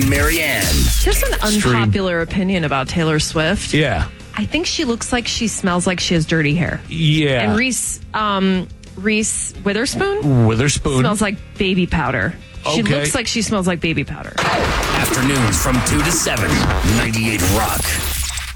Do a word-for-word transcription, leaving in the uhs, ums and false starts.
and Marianne. Here's an unpopular opinion about Taylor Swift. Yeah. I think she looks like she smells like she has dirty hair. Yeah. And Reese, um, Reese Witherspoon Witherspoon smells like baby powder. She Okay. looks like she smells like baby powder. Afternoons from two to seven, ninety-eight Rock.